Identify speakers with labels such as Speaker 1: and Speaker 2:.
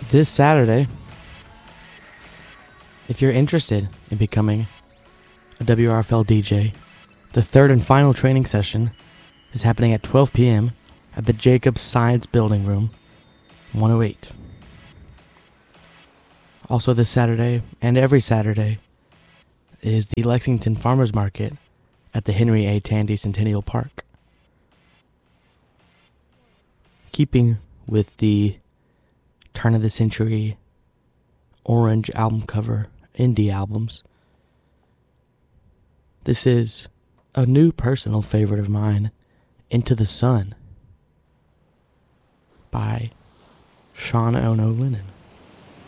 Speaker 1: this Saturday, if you're interested in becoming a WRFL DJ, the third and final training session is happening at 12 p.m. at the Jacobs Science Building Room, 108. Also this Saturday, and every Saturday, is the Lexington Farmers Market at the Henry A. Tandy Centennial Park. Keeping with the turn-of-the-century orange album cover indie albums, this is a new personal favorite of mine, Into the Sun by Sean Ono Lennon.